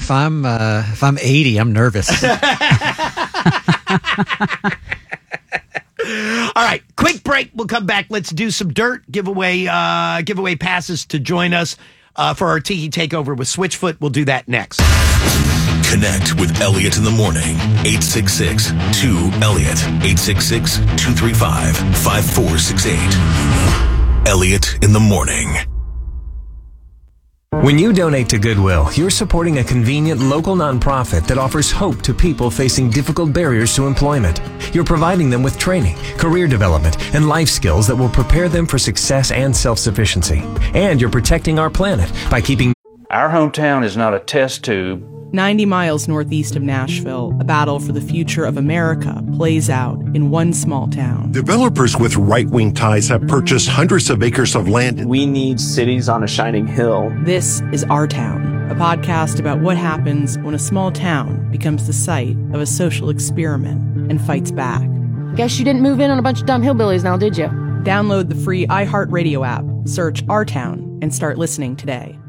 if I'm 80, I'm nervous. All right, quick break. We'll come back. Let's do some dirt. Giveaway passes to join us for our Tiki Takeover with Switchfoot. We'll do that next. Connect with Elliot in the morning. 866-2-ELLIOT. 866-235-5468. Elliot in the morning. When you donate to Goodwill, you're supporting a convenient local nonprofit that offers hope to people facing difficult barriers to employment. You're providing them with training, career development, and life skills that will prepare them for success and self-sufficiency. And you're protecting our planet by keeping... Our hometown is not a test tube. 90 miles northeast of Nashville, a battle for the future of America plays out in one small town. Developers with right-wing ties have purchased hundreds of acres of land. We need cities on a shining hill. This is Our Town, a podcast about what happens when a small town becomes the site of a social experiment and fights back. Guess you didn't move in on a bunch of dumb hillbillies now, did you? Download the free iHeartRadio app, search Our Town, and start listening today.